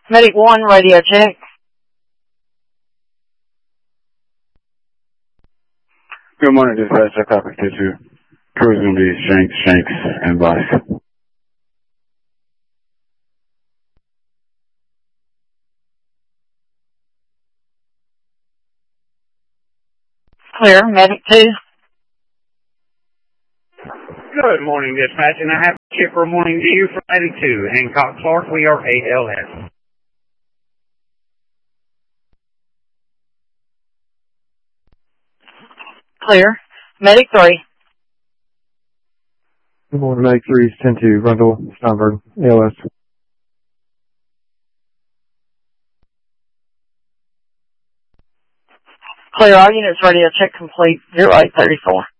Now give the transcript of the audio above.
Medic 1, radio check. Good morning, dispatch. I copy 2-2. Crew is going to be Shanks, and Vice. Clear. Medic 2. Good morning, dispatch, and I have a chipper morning to you from Medic 2. Hancock Clark, we are ALS. Clear. Medic 3. Good morning, Medic 3 is 10-2, Rundle, Steinberg, ALS. Clear. All units radio check complete. 0834.